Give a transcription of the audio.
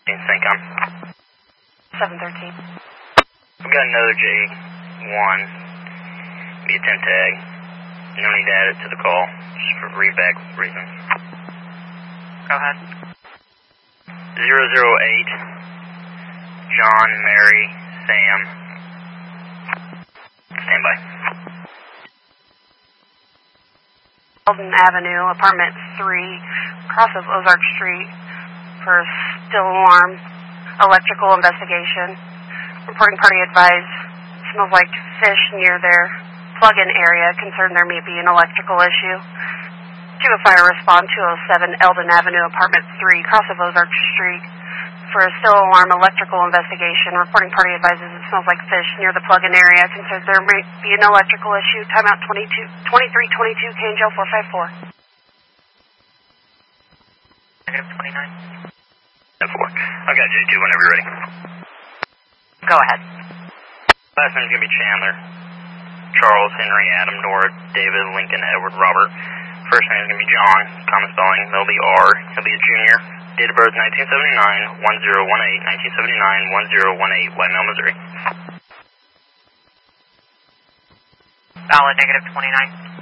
CENTCOM. 713. We've got another J1. Be a 10 tag. No need to add it to the call, just for readback reasons. Go ahead. 008. John, Mary, Sam. Stand by. Eldon Avenue, apartment 3, cross of Ozark Street for still alarm, electrical investigation. Reporting party advised, smells like fish near their plug-in area, concerned there may be an electrical issue. To a fire respond 207 Eldon Avenue, apartment 3, cross of Ozark Street for a still alarm electrical investigation. Reporting party advises it smells like fish near the plug-in area, concerned there may be an electrical issue. Timeout 2322, KNGL 454. Negative 29. 4. I've got J2 whenever you're ready. Go ahead. Last name's going to be Chandler. Charles, Henry, Adam, Nora, David, Lincoln, Edward, Robert. First name's going to be John, common spelling. There'll be R. He'll be a junior. Date of birth 1979, 1018, 1979, 1018, White Mill, Missouri. Valid, negative 29.